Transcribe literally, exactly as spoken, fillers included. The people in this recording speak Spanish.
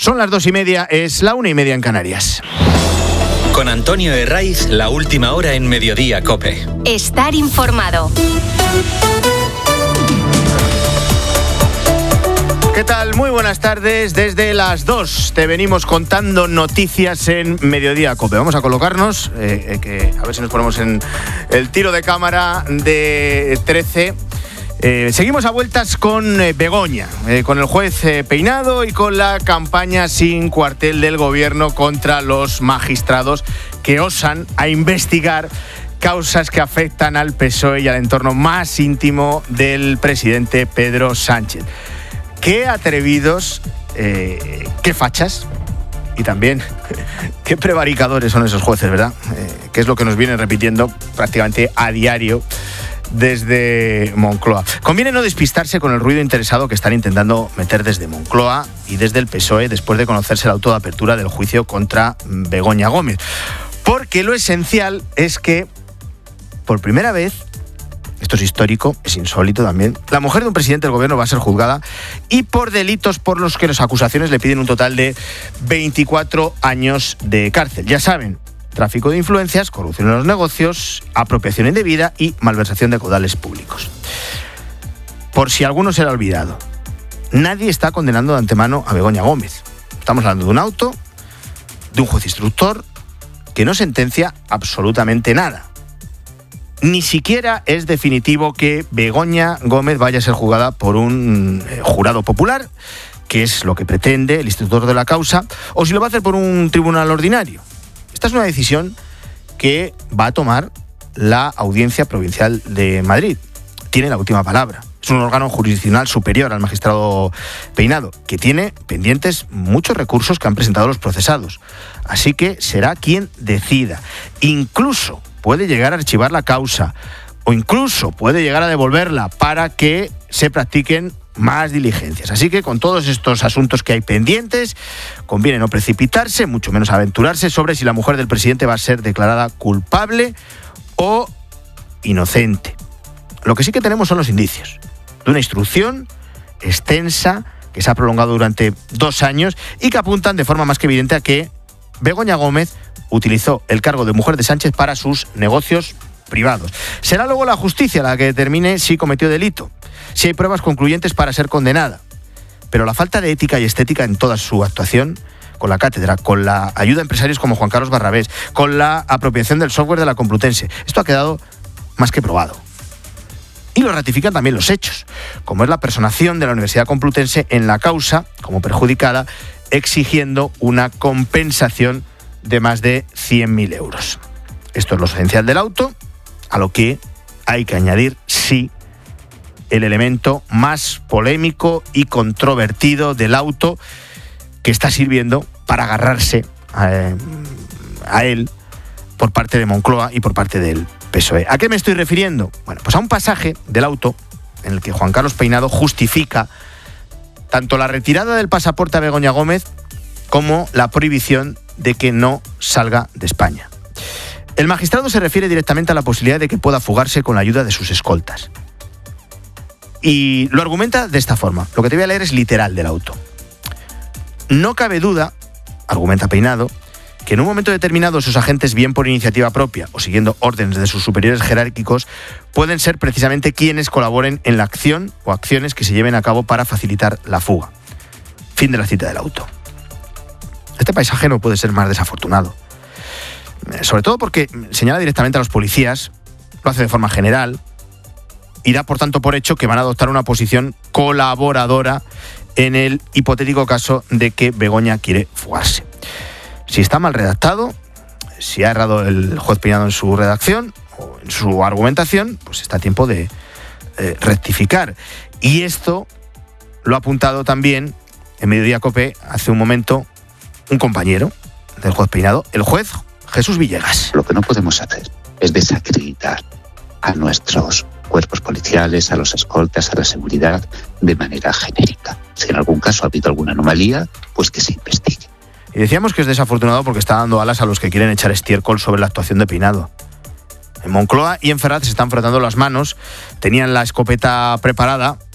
Son las dos y media, es la una y media en Canarias. Con Antonio Herraiz, la última hora en Mediodía COPE. Estar informado. ¿Qué tal? Muy buenas tardes. Desde las dos te venimos contando noticias en Mediodía COPE. Vamos a colocarnos, eh, eh, que a ver si nos ponemos en el tiro de cámara de trece. Eh, seguimos a vueltas con eh, Begoña, eh, con el juez eh, Peinado y con la campaña sin cuartel del gobierno contra los magistrados que osan a investigar causas que afectan al P S O E y al entorno más íntimo del presidente Pedro Sánchez. Qué atrevidos, eh, qué fachas y también qué prevaricadores son esos jueces, ¿verdad? Eh, que es lo que nos vienen repitiendo prácticamente a diario desde Moncloa. Conviene no despistarse con el ruido interesado que están intentando meter desde Moncloa y desde el P S O E después de conocerse el auto de apertura del juicio contra Begoña Gómez. Porque lo esencial es que, por primera vez, esto es histórico, es insólito también, la mujer de un presidente del gobierno va a ser juzgada y por delitos por los que las acusaciones le piden un total de veinticuatro años de cárcel. Ya saben, tráfico de influencias, corrupción en los negocios, apropiación indebida y malversación de caudales públicos. Por si alguno se le ha olvidado, nadie está condenando de antemano a Begoña Gómez. Estamos hablando de un auto, de un juez instructor, que no sentencia absolutamente nada. Ni siquiera es definitivo que Begoña Gómez vaya a ser juzgada por un eh, jurado popular, que es lo que pretende el instructor de la causa, o si lo va a hacer por un tribunal ordinario. Esta es una decisión que va a tomar la Audiencia Provincial de Madrid. Tiene la última palabra. Es un órgano jurisdiccional superior al magistrado Peinado, que tiene pendientes muchos recursos que han presentado los procesados. Así que será quien decida. Incluso puede llegar a archivar la causa o incluso puede llegar a devolverla para que se practiquen más diligencias. Así que con todos estos asuntos que hay pendientes, conviene no precipitarse, mucho menos aventurarse sobre si la mujer del presidente va a ser declarada culpable o inocente. Lo que sí que tenemos son los indicios de una instrucción extensa que se ha prolongado durante dos años y que apuntan de forma más que evidente a que Begoña Gómez utilizó el cargo de mujer de Sánchez para sus negocios privados. Será luego la justicia la que determine si cometió delito, si hay pruebas concluyentes para ser condenada. Pero la falta de ética y estética en toda su actuación, con la cátedra, con la ayuda a empresarios como Juan Carlos Barrabés, con la apropiación del software de la Complutense, esto ha quedado más que probado. Y lo ratifican también los hechos, como es la personación de la Universidad Complutense en la causa, como perjudicada, exigiendo una compensación de más de cien mil euros. Esto es lo esencial del auto, a lo que hay que añadir, sí, el elemento más polémico y controvertido del auto que está sirviendo para agarrarse a, a él por parte de Moncloa y por parte del P S O E. ¿A qué me estoy refiriendo? Bueno, pues a un pasaje del auto en el que Juan Carlos Peinado justifica tanto la retirada del pasaporte a Begoña Gómez como la prohibición de que no salga de España. El magistrado se refiere directamente a la posibilidad de que pueda fugarse con la ayuda de sus escoltas. Y lo argumenta de esta forma. Lo que te voy a leer es literal del auto. No cabe duda, argumenta Peinado, que en un momento determinado sus agentes, bien por iniciativa propia o siguiendo órdenes de sus superiores jerárquicos, pueden ser precisamente quienes colaboren en la acción o acciones que se lleven a cabo para facilitar la fuga. Fin de la cita del auto. Este paisaje no puede ser más desafortunado. Sobre todo porque señala directamente a los policías, lo hace de forma general, y da por tanto por hecho que van a adoptar una posición colaboradora en el hipotético caso de que Begoña quiere fugarse. Si está mal redactado, si ha errado el juez Peinado en su redacción o en su argumentación, pues está a tiempo de eh, rectificar. Y esto lo ha apuntado también en Mediodía COPE hace un momento un compañero del juez Peinado, el juez Jesús Villegas. Lo que no podemos hacer es desacreditar a nuestros cuerpos policiales, a los escoltas, a la seguridad de manera genérica. Si en algún caso ha habido alguna anomalía, pues que se investigue. Y decíamos que es desafortunado porque está dando alas a los que quieren echar estiércol sobre la actuación de Peinado. En Moncloa y en Ferraz se están frotando las manos, tenían la escopeta preparada